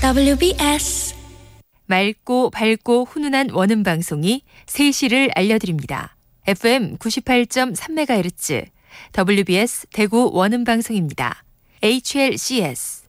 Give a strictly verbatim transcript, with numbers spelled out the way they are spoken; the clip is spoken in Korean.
더블유비에스 맑고 밝고 훈훈한 원음 방송이 세 시를 알려드립니다. 에프엠 구십팔 점 삼 메가헤르츠 더블유비에스 대구 원음 방송입니다. 에이치엘씨에스